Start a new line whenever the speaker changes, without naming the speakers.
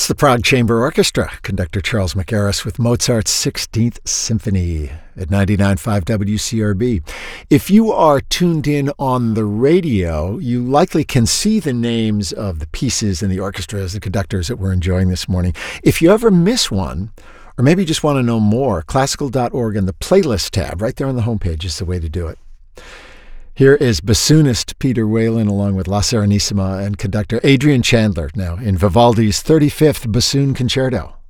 That's the Prague Chamber Orchestra, conductor Charles McGarris with Mozart's 16th Symphony at 99.5 WCRB. If you are tuned in on the radio, you likely can see the names of the pieces and the orchestras, the conductors that we're enjoying this morning. If you ever miss one, or maybe just want to know more, classical.org and the playlist tab right there on the homepage is the way to do it. Here is bassoonist Peter Whalen along with La Serenissima and conductor Adrian Chandler now in Vivaldi's 35th Bassoon Concerto.